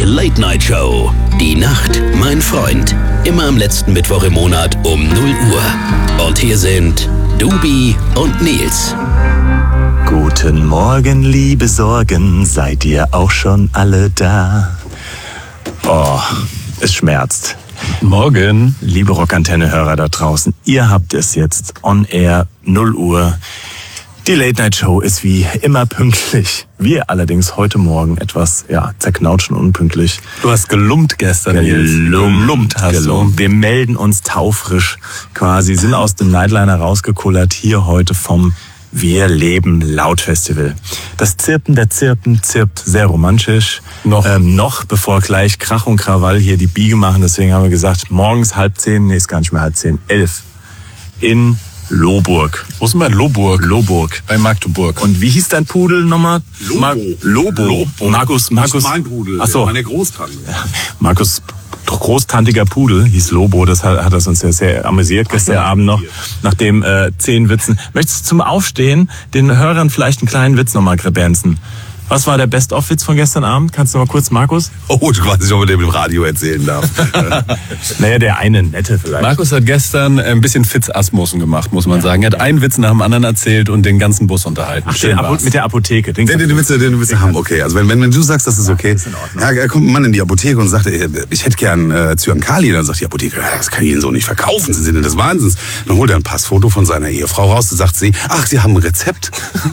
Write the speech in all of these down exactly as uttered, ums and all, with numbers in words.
Late Night Show. Die Nacht, mein Freund. Immer am letzten Mittwoch im Monat um null Uhr. Und hier sind Dubi und Nils. Guten Morgen, liebe Sorgen. Seid ihr auch schon alle da? Oh, es schmerzt. Morgen. Liebe Rockantenne-Hörer da draußen, ihr habt es jetzt on air, null Uhr. Die Late-Night-Show ist wie immer pünktlich. Wir allerdings heute Morgen etwas, ja, zerknautscht und unpünktlich. Du hast gelumpt gestern. Gelumpt, gelumpt hast gelumpt. du. Wir melden uns taufrisch quasi, sind aus dem Nightliner rausgekullert, hier heute vom Wir leben laut Festival. Das Zirpen der Zirpen zirpt sehr romantisch. Noch. Ähm, noch, bevor gleich Krach und Krawall hier die Biege machen. Deswegen haben wir gesagt, morgens halb zehn, nee, ist gar nicht mehr halb zehn, elf. In Lohburg. Wo ist denn bei Lohburg? Lohburg. Bei Magdeburg. Und wie hieß dein Pudel nochmal? Lobo. Mar- Lobo. Lobo. Markus, Markus. Das ist mein Pudel. Ach so. Meine Großtante. Markus großtantiger Pudel hieß Lobo, das hat, hat das uns sehr, sehr amüsiert gestern ja, Abend noch, nach dem äh, zehn Witzen. Möchtest du zum Aufstehen den Hörern vielleicht einen kleinen Witz nochmal kredenzen? Was war der Best-of-Witz von gestern Abend? Kannst du mal kurz, Markus? Oh, ich weiß nicht, ob man dem im Radio erzählen darf. Naja, der eine nette vielleicht. Markus hat gestern ein bisschen Fitzasmussen gemacht, muss man sagen. Er hat einen Witz nach dem anderen erzählt und den ganzen Bus unterhalten. Ach, Schön den Apo- war's. mit der Apotheke. Den Den, den, den, willst du, den willst du haben, okay. Also wenn, wenn, wenn du sagst, das ist okay. ist in Ordnung. Ja, da kommt ein Mann in die Apotheke und sagt, äh, ich hätte gern äh, Zyankali. Dann sagt die Apotheke, ja, das kann ich Ihnen so nicht verkaufen. Sie sind denn des Wahnsinns. Dann holt er ein Passfoto von seiner Ehefrau raus. Dann sagt sie, ach, Sie haben ein Rezept.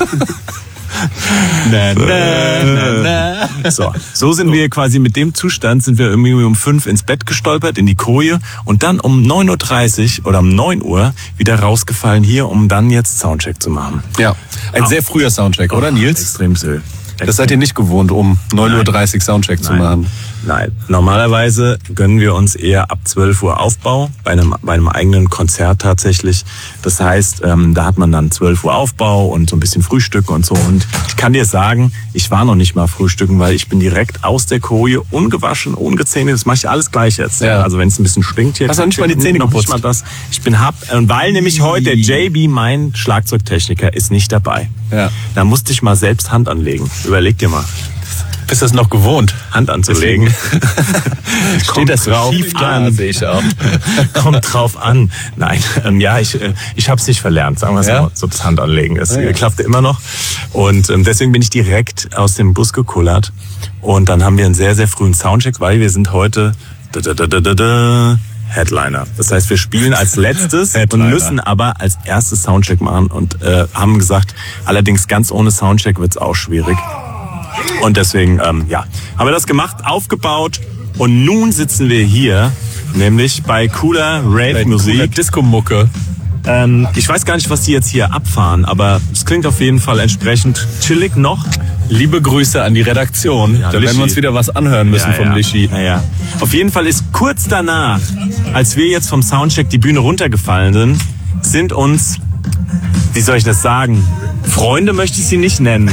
Na, na, na, na. So, so sind wir quasi mit dem Zustand, sind wir irgendwie um fünf ins Bett gestolpert, in die Koje und dann um neun Uhr dreißig oder um neun Uhr wieder rausgefallen hier, um dann jetzt Soundcheck zu machen. Ja, ein sehr früher Soundcheck, oder Nils? Extrem Öl. Das seid ihr nicht gewohnt, um neun Uhr dreißig Soundcheck zu machen. Nein, normalerweise gönnen wir uns eher ab zwölf Uhr Aufbau, bei einem, bei einem eigenen Konzert tatsächlich. Das heißt, ähm, da hat man dann zwölf Uhr Aufbau und so ein bisschen Frühstücken und so. Und ich kann dir sagen, ich war noch nicht mal frühstücken, weil ich bin direkt aus der Koje, ungewaschen, ungezähnt. Das mache ich alles gleich jetzt. Ja. Also wenn es ein bisschen stinkt hier. Hast du noch nicht mal die Zähne noch geputzt? nicht mal das. Ich bin hab, und weil nämlich heute der J B, mein Schlagzeugtechniker, ist nicht dabei. Ja. Da musste ich mal selbst Hand anlegen. Überleg dir mal. Bist du das noch gewohnt? Hand anzulegen. Steht das schief da, sehe ich auch. Kommt drauf an. Nein, ähm, ja, ich, äh, ich habe es nicht verlernt, sagen wir es Ja? mal, so das Handanlegen. Es Ah, ja. klappte immer noch. Und ähm, deswegen bin ich direkt aus dem Bus gekullert. Und dann haben wir einen sehr, sehr frühen Soundcheck, weil wir sind heute da, da, da, da, da, da, Headliner. Das heißt, wir spielen als letztes und Headliner. müssen aber als erstes Soundcheck machen und äh, haben gesagt, allerdings ganz ohne Soundcheck wird's auch schwierig. Und deswegen, ähm, ja, haben wir das gemacht, aufgebaut und nun sitzen wir hier, nämlich bei cooler Rave-Musik. Disco-Mucke. Ähm, ich weiß gar nicht, was die jetzt hier abfahren, aber es klingt auf jeden Fall entsprechend chillig noch. Liebe Grüße an die Redaktion. Ja, da werden Lischi. wir uns wieder was anhören müssen Ja, vom ja. Lischi. Ja, ja. Auf jeden Fall ist kurz danach, als wir jetzt vom Soundcheck die Bühne runtergefallen sind, sind uns, wie soll ich das sagen, Freunde möchte ich sie nicht nennen.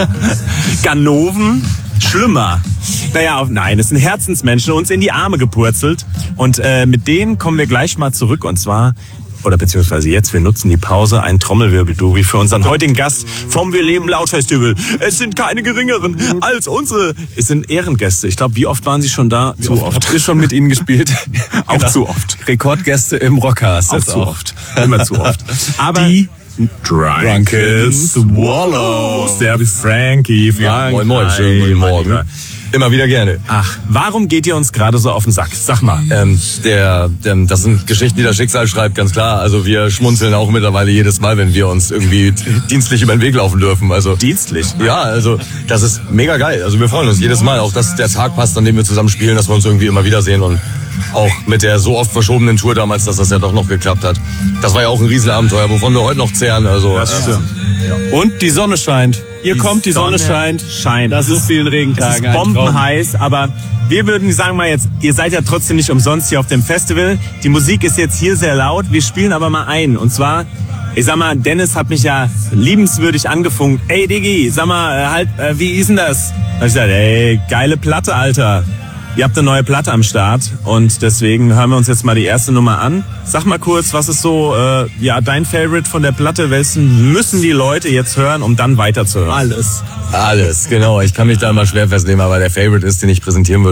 Ganoven, schlimmer. Naja, auf, nein, es sind Herzensmenschen, uns in die Arme gepurzelt. Und äh, mit denen kommen wir gleich mal zurück. Und zwar, oder beziehungsweise jetzt, wir nutzen die Pause, ein Trommelwirbel-Dubi für unseren heutigen Gast vom Wir leben laut Festival. Es sind keine geringeren als unsere. Es sind Ehrengäste. Ich glaube, wie oft waren sie schon da? Zu oft. Habt ihr schon mit ihnen gespielt? Auch Genau. zu oft. Rekordgäste im Rockcast. Auch jetzt zu oft. Immer zu oft. Aber Die Drunken Swallows. Der Frankie, Frank. Moin, moin, Hi, schönen guten mein Morgen. Lieber. Immer wieder gerne. Ach, warum geht ihr uns gerade so auf den Sack? Sag mal. Ähm, der, der, das sind Geschichten, die das Schicksal schreibt, ganz klar. Also wir schmunzeln auch mittlerweile jedes Mal, wenn wir uns irgendwie dienstlich über den Weg laufen dürfen. Also Dienstlich? ja, also das ist mega geil. Also wir freuen uns jedes Mal, auch dass der Tag passt, an dem wir zusammen spielen, dass wir uns irgendwie immer wiedersehen und auch mit der so oft verschobenen Tour damals, dass das ja doch noch geklappt hat. Das war ja auch ein Riesenabenteuer, wovon wir heute noch zehren. Also Das äh, stimmt. Und die Sonne scheint. Ihr Die kommt, die Sonne, Sonne scheint. scheint. Nach so vielen Es Regentagen. ist ein Traum. bombenheiß, aber wir würden sagen mal jetzt, ihr seid ja trotzdem nicht umsonst hier auf dem Festival. Die Musik ist jetzt hier sehr laut, wir spielen aber mal ein. Und zwar, ich sag mal, Dennis hat mich ja liebenswürdig angefunkt. Ey Diggi, sag mal, äh, halt, äh, wie ist denn das? Da hab ich gesagt, ey, geile Platte, Alter. Ihr habt eine neue Platte am Start und deswegen hören wir uns jetzt mal die erste Nummer an. Sag mal kurz, was ist so äh, ja dein Favorite von der Platte? Welchen müssen die Leute jetzt hören, um dann weiterzuhören? Alles. alles, genau. Ich kann mich da mal schwer festlegen, aber der Favorite ist, den ich präsentieren würde,